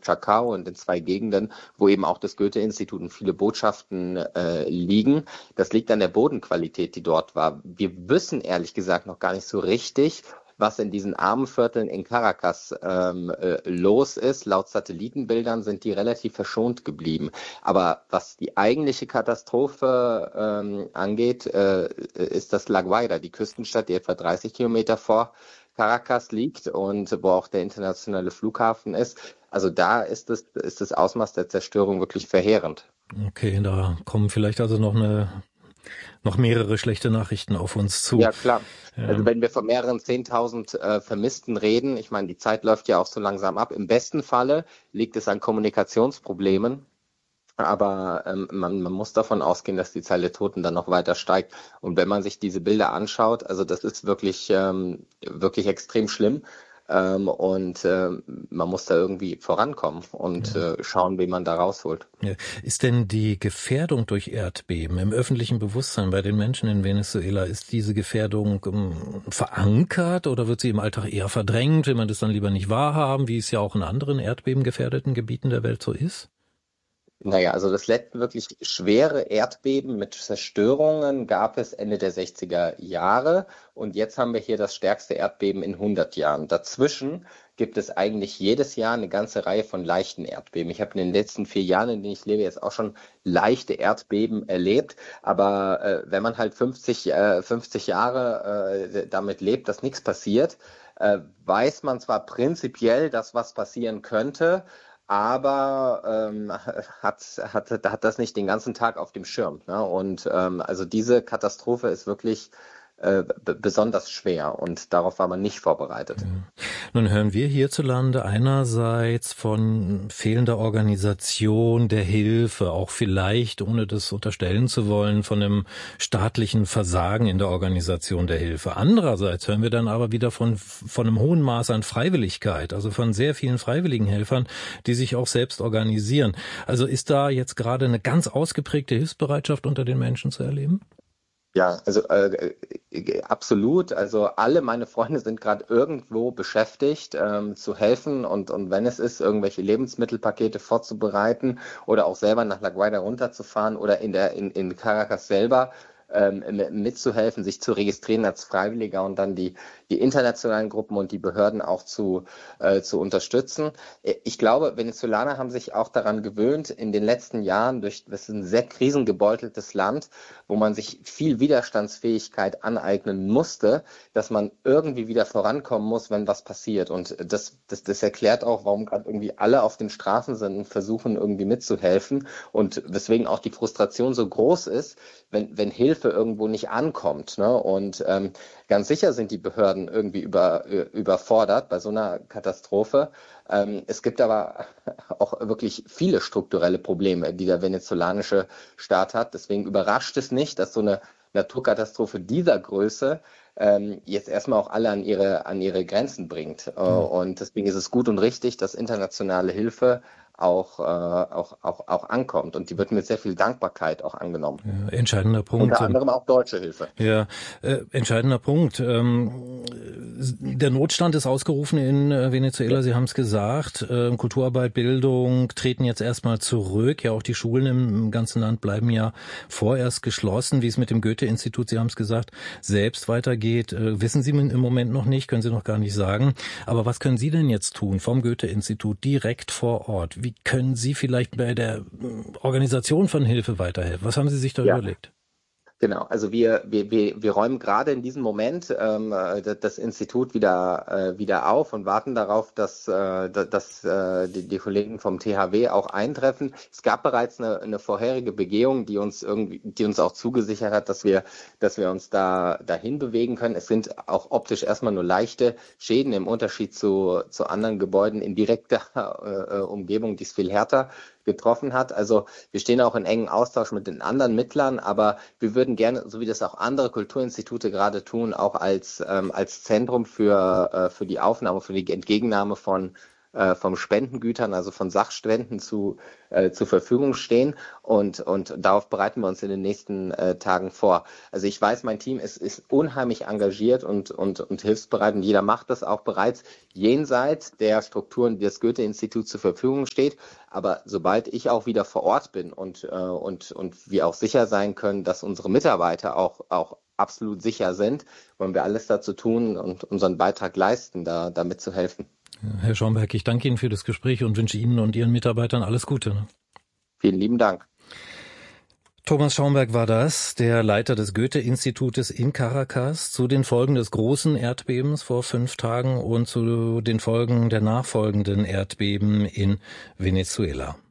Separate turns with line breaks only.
Chacao und in 2 Gegenden, wo eben auch das Goethe-Institut und viele Botschaften liegen. Das liegt an der Bodenqualität, die dort war. Wir wissen ehrlich gesagt noch gar nicht so richtig, was in diesen armen Vierteln in Caracas los ist. Laut Satellitenbildern sind die relativ verschont geblieben. Aber was die eigentliche Katastrophe angeht, ist das La Guaira, die Küstenstadt, die etwa 30 Kilometer vor Caracas liegt und wo auch der internationale Flughafen ist. Also da ist das Ausmaß der Zerstörung wirklich verheerend.
Okay, da kommen vielleicht also noch mehrere schlechte Nachrichten auf uns zu.
Ja, klar. Also wenn wir von mehreren 10.000 Vermissten reden, ich meine, die Zeit läuft ja auch so langsam ab. Im besten Falle liegt es an Kommunikationsproblemen, aber man muss davon ausgehen, dass die Zahl der Toten dann noch weiter steigt. Und wenn man sich diese Bilder anschaut, also das ist wirklich, wirklich extrem schlimm. Und man muss da irgendwie vorankommen und schauen, wie man da rausholt.
Ja. Ist denn die Gefährdung durch Erdbeben im öffentlichen Bewusstsein bei den Menschen in Venezuela, ist diese Gefährdung verankert oder wird sie im Alltag eher verdrängt? Will man das dann lieber nicht wahrhaben, wie es ja auch in anderen erdbebengefährdeten Gebieten der Welt so ist?
Naja, also das letzte wirklich schwere Erdbeben mit Zerstörungen gab es Ende der 60er Jahre und jetzt haben wir hier das stärkste Erdbeben in 100 Jahren. Dazwischen gibt es eigentlich jedes Jahr eine ganze Reihe von leichten Erdbeben. Ich habe in den letzten 4 Jahren, in denen ich lebe, jetzt auch schon leichte Erdbeben erlebt, aber wenn man halt 50 Jahre damit lebt, dass nichts passiert, weiß man zwar prinzipiell, dass was passieren könnte, aber hat das nicht den ganzen Tag auf dem Schirm. Ne? Und also diese Katastrophe ist wirklich besonders schwer und darauf war man nicht vorbereitet.
Ja. Nun hören wir hierzulande einerseits von fehlender Organisation der Hilfe, auch vielleicht, ohne das unterstellen zu wollen, von einem staatlichen Versagen in der Organisation der Hilfe. Andererseits hören wir dann aber wieder von einem hohen Maß an Freiwilligkeit, also von sehr vielen freiwilligen Helfern, die sich auch selbst organisieren. Also ist da jetzt gerade eine ganz ausgeprägte Hilfsbereitschaft unter den Menschen zu erleben?
Ja, also absolut. Also alle meine Freunde sind gerade irgendwo beschäftigt, zu helfen und wenn es ist, irgendwelche Lebensmittelpakete vorzubereiten oder auch selber nach La Guaira runterzufahren oder in Caracas selber mitzuhelfen, sich zu registrieren als Freiwilliger und dann die internationalen Gruppen und die Behörden auch zu unterstützen. Ich glaube, Venezolaner haben sich auch daran gewöhnt, in den letzten Jahren das ist ein sehr krisengebeuteltes Land, wo man sich viel Widerstandsfähigkeit aneignen musste, dass man irgendwie wieder vorankommen muss, wenn was passiert. Und das erklärt auch, warum gerade irgendwie alle auf den Straßen sind und versuchen, irgendwie mitzuhelfen und weswegen auch die Frustration so groß ist, wenn Hilfe irgendwo nicht ankommt. Ne? Und ganz sicher sind die Behörden irgendwie überfordert bei so einer Katastrophe. Es gibt aber auch wirklich viele strukturelle Probleme, die der venezolanische Staat hat. Deswegen überrascht es nicht, dass so eine Naturkatastrophe dieser Größe jetzt erstmal auch alle an ihre Grenzen bringt. Und deswegen ist es gut und richtig, dass internationale Hilfe auch ankommt. Und die wird mit sehr viel Dankbarkeit auch angenommen.
Ja, entscheidender Punkt.
Unter anderem auch deutsche Hilfe.
Ja, entscheidender Punkt. Der Notstand ist ausgerufen in Venezuela, Sie haben es gesagt. Kulturarbeit, Bildung treten jetzt erstmal zurück. Ja, auch die Schulen im ganzen Land bleiben ja vorerst geschlossen. Wie es mit dem Goethe-Institut, Sie haben es gesagt, selbst weitergeht, wissen Sie im Moment noch nicht, können Sie noch gar nicht sagen. Aber was können Sie denn jetzt tun vom Goethe-Institut direkt vor Ort? Wie können Sie vielleicht bei der Organisation von Hilfe weiterhelfen? Was haben Sie sich da überlegt?
Genau, also wir räumen gerade in diesem Moment das Institut wieder auf und warten darauf, dass die Kollegen vom THW auch eintreffen. Es gab bereits eine vorherige Begehung, die uns auch zugesichert hat, dass wir uns dahin bewegen können. Es sind auch optisch erstmal nur leichte Schäden im Unterschied zu anderen Gebäuden in direkter Umgebung, die es viel härter getroffen hat. Also wir stehen auch in engem Austausch mit den anderen Mittlern, aber wir würden gerne, so wie das auch andere Kulturinstitute gerade tun, auch als Zentrum für die Aufnahme, für die Entgegennahme von vom Spendengütern, also von Sachspenden zur Verfügung stehen und darauf bereiten wir uns in den nächsten Tagen vor. Also ich weiß, mein Team ist unheimlich engagiert und hilfsbereit und jeder macht das auch bereits jenseits der Strukturen, die das Goethe-Institut zur Verfügung steht. Aber sobald ich auch wieder vor Ort bin und wir auch sicher sein können, dass unsere Mitarbeiter auch absolut sicher sind, wollen wir alles dazu tun und unseren Beitrag leisten, da mitzuhelfen.
Herr Schaumberg, ich danke Ihnen für das Gespräch und wünsche Ihnen und Ihren Mitarbeitern alles Gute.
Vielen lieben Dank.
Thomas Schaumberg war das, der Leiter des Goethe-Institutes in Caracas, zu den Folgen des großen Erdbebens vor 5 Tagen und zu den Folgen der nachfolgenden Erdbeben in Venezuela.